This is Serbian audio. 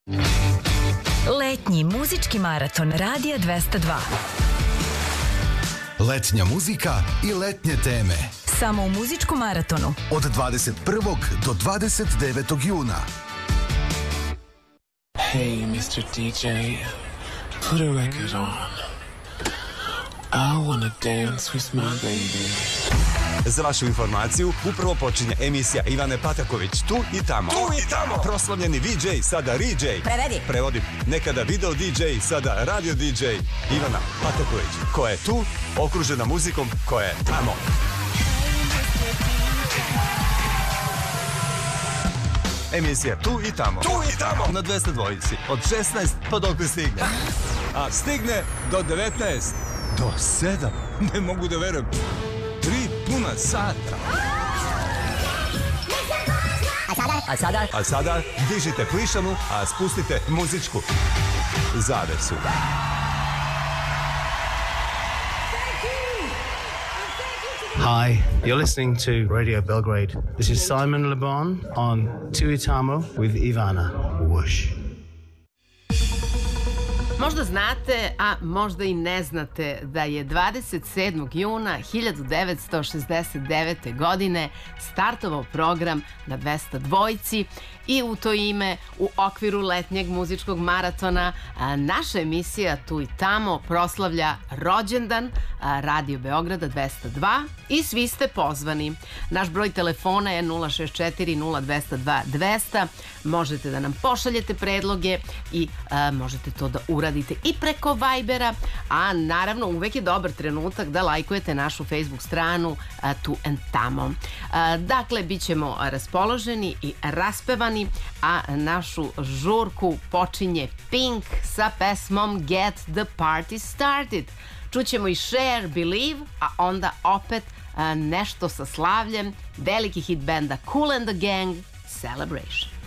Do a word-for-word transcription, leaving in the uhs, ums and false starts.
Letnji muzički maraton Radija dvesta dva. Letnja muzika i letnje teme. Samo u muzičkom maratonu. Od dvadeset prvog do dvadeset devetog juna. Hey, mister D J, put a record on. I wanna dance with my baby. Za vašu informaciju, upravo počinje emisija Ivane Pataković, Tu i tamo. Tu i tamo! Proslavljeni V J, sada R J. Prevedi. Prevodim. Nekada video D J, sada radio D J. Ivana Pataković, koja je tu, okružena muzikom koja je tamo. Emisija Tu i tamo. Tu i tamo! Na dvesta dvojici. Od šesnaest pa dok stigne. A stigne do devetnaest. Do sedam. Ne mogu da verujem. Tri puna sata. A sada? A sada? A sada dižite plišanu, a spustite muzičku zavesu. Hi, you're listening to Radio Belgrade. This is Simon Le Bon on Tu i tamo with Ivana. Whoosh. Možda znate, a možda i ne znate da je dvadeset sedmog juna hiljadu devetsto šezdeset devete. godine startovao program na dvesta dvojici i u to ime u okviru letnjeg muzičkog maratona naša emisija Tu i tamo proslavlja rođendan Radio Beograda dvesta dva i svi ste pozvani. Naš broj telefona je nula šest četiri nula dva nula dva dvesta. Možete da nam pošaljete predloge i a, možete to da uradite i preko Vibera, a naravno uvek je dobar trenutak da lajkujete našu Facebook stranu a, Tu and tamo. A, dakle, bit ćemo raspoloženi i raspevani, a našu žurku počinje Pink sa pesmom Get the Party Started. Čućemo i Share, Believe, a onda opet a, nešto sa slavljem, veliki hit benda Kool and the Gang, Celebration.